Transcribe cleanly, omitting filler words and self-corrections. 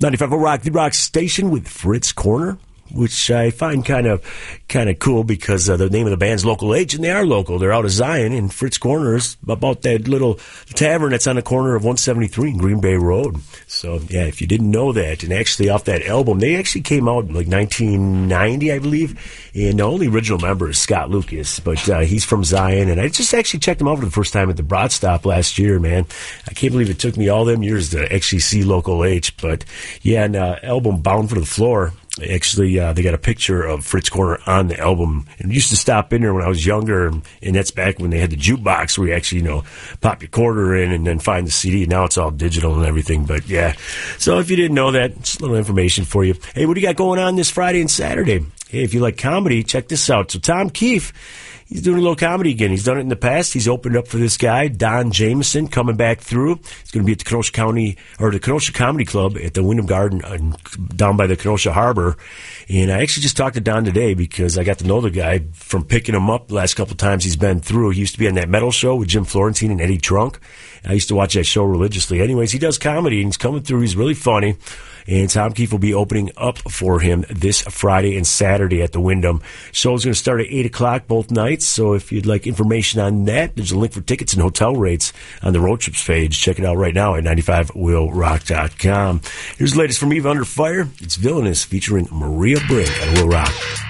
95 Rock, the Rock Station with Fritz Corner, which I find kind of cool because the name of the band's Local H, and they are local. They're out of Zion, and Fritz Corner is about that little tavern that's on the corner of 173 and Green Bay Road. So, yeah, if you didn't know that, and actually off that album, they actually came out in like 1990, I believe, and the only original member is Scott Lucas, but he's from Zion, and I just actually checked him out for the first time at the Broad Stop last year, man. I can't believe it took me all them years to actually see Local H, but yeah, and album Bound for the Floor. Actually, they got a picture of Fritz Corner on the album. And I used to stop in there when I was younger, and that's back when they had the jukebox where you actually, pop your quarter in and then find the CD. Now it's all digital and everything. But, yeah. So if you didn't know that, just a little information for you. Hey, what do you got going on this Friday and Saturday? Hey, if you like comedy, check this out. So Tom Keefe, he's doing a little comedy again. He's done it in the past. He's opened up for this guy, Don Jameson, coming back through. He's going to be at the Kenosha Comedy Club at the Wyndham Garden down by the Kenosha Harbor. And I actually just talked to Don today because I got to know the guy from picking him up the last couple of times he's been through. He used to be on that metal show with Jim Florentine and Eddie Trunk. I used to watch that show religiously. Anyways, he does comedy, and he's coming through. He's really funny. And Tom Keefe will be opening up for him this Friday and Saturday at the Wyndham. Show's going to start at 8 o'clock both nights, so if you'd like information on that, there's a link for tickets and hotel rates on the Road Trips page. Check it out right now at 95willrock.com. Here's the latest from Eve Under Fire. It's Villainous featuring Maria Brink on Will Rock.